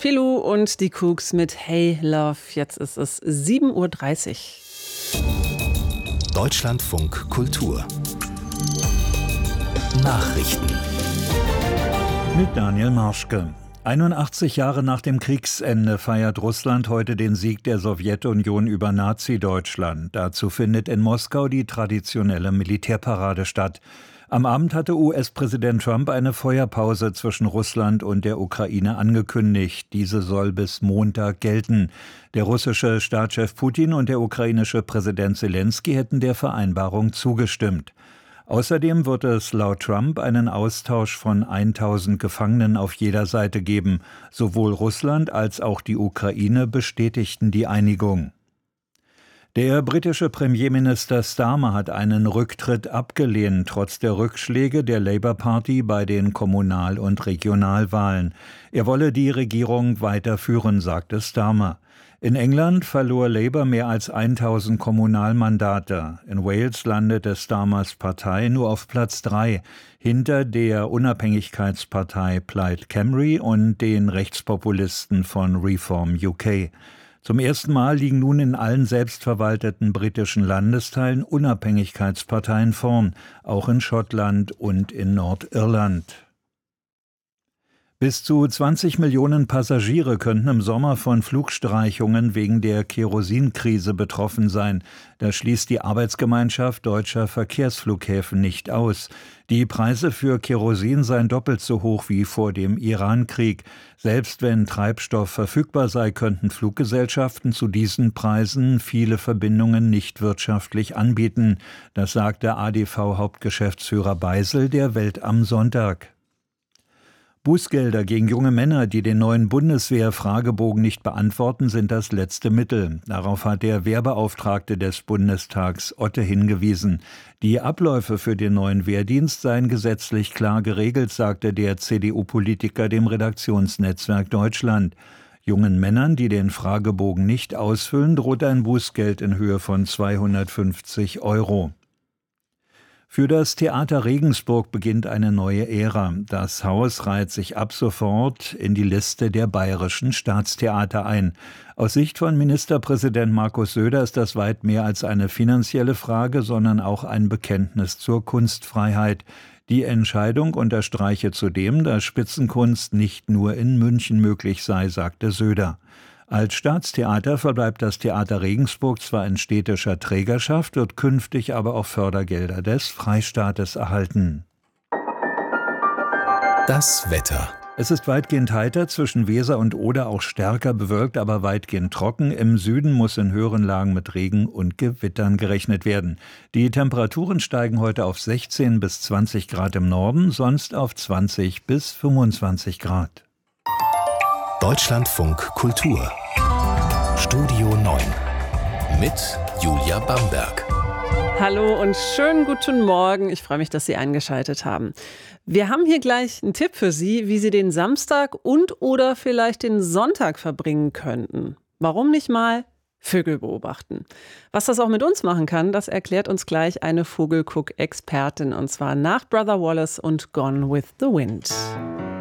Pilou und die Cooks mit Hey Love. Jetzt ist es 7:30 Uhr. Deutschlandfunk Kultur Nachrichten mit Daniel Marschke. 81 Jahre nach dem Kriegsende feiert Russland heute den Sieg der Sowjetunion über Nazi-Deutschland. Dazu findet in Moskau die traditionelle Militärparade statt. Am Abend hatte US-Präsident Trump eine Feuerpause zwischen Russland und der Ukraine angekündigt. Diese soll bis Montag gelten. Der russische Staatschef Putin und der ukrainische Präsident Selenskyj hätten der Vereinbarung zugestimmt. Außerdem wird es laut Trump einen Austausch von 1000 Gefangenen auf jeder Seite geben. Sowohl Russland als auch die Ukraine bestätigten die Einigung. Der britische Premierminister Starmer hat einen Rücktritt abgelehnt, trotz der Rückschläge der Labour Party bei den Kommunal- und Regionalwahlen. Er wolle die Regierung weiterführen, sagte Starmer. In England verlor Labour mehr als 1000 Kommunalmandate. In Wales landete Starmers Partei nur auf Platz 3, hinter der Unabhängigkeitspartei Plaid Cymru und den Rechtspopulisten von Reform UK. Zum ersten Mal liegen nun in allen selbstverwalteten britischen Landesteilen Unabhängigkeitsparteien vorn, auch in Schottland und in Nordirland. Bis zu 20 Millionen Passagiere könnten im Sommer von Flugstreichungen wegen der Kerosinkrise betroffen sein. Das schließt die Arbeitsgemeinschaft deutscher Verkehrsflughäfen nicht aus. Die Preise für Kerosin seien doppelt so hoch wie vor dem Irankrieg. Selbst wenn Treibstoff verfügbar sei, könnten Fluggesellschaften zu diesen Preisen viele Verbindungen nicht wirtschaftlich anbieten. Das sagte ADV-Hauptgeschäftsführer Beisel der Welt am Sonntag. Bußgelder gegen junge Männer, die den neuen Bundeswehr-Fragebogen nicht beantworten, sind das letzte Mittel. Darauf hat der Wehrbeauftragte des Bundestags Otte hingewiesen. Die Abläufe für den neuen Wehrdienst seien gesetzlich klar geregelt, sagte der CDU-Politiker dem Redaktionsnetzwerk Deutschland. Jungen Männern, die den Fragebogen nicht ausfüllen, droht ein Bußgeld in Höhe von 250 €. Für das Theater Regensburg beginnt eine neue Ära. Das Haus reiht sich ab sofort in die Liste der bayerischen Staatstheater ein. Aus Sicht von Ministerpräsident Markus Söder ist das weit mehr als eine finanzielle Frage, sondern auch ein Bekenntnis zur Kunstfreiheit. Die Entscheidung unterstreiche zudem, dass Spitzenkunst nicht nur in München möglich sei, sagte Söder. Als Staatstheater verbleibt das Theater Regensburg zwar in städtischer Trägerschaft, wird künftig aber auch Fördergelder des Freistaates erhalten. Das Wetter. Es ist weitgehend heiter, zwischen Weser und Oder auch stärker bewölkt, aber weitgehend trocken. Im Süden muss in höheren Lagen mit Regen und Gewittern gerechnet werden. Die Temperaturen steigen heute auf 16 bis 20 Grad im Norden, sonst auf 20 bis 25 Grad. Deutschlandfunk Kultur Studio 9 mit Julia Bamberg. Hallo und schönen guten Morgen. Ich freue mich, dass Sie eingeschaltet haben. Wir haben hier gleich einen Tipp für Sie, wie Sie den Samstag und oder vielleicht den Sonntag verbringen könnten. Warum nicht mal Vögel beobachten? Was das auch mit uns machen kann, das erklärt uns gleich eine Vogelguck-Expertin, und zwar nach Brother Wallace und Gone with the Wind.